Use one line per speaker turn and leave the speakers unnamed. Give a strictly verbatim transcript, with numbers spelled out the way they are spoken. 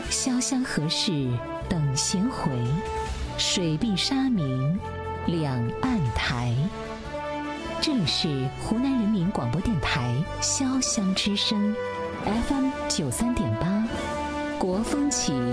潇湘何事等闲回，水碧沙明两岸台。这里是湖南人民广播电台潇湘之声 F M 九三点八，国风起。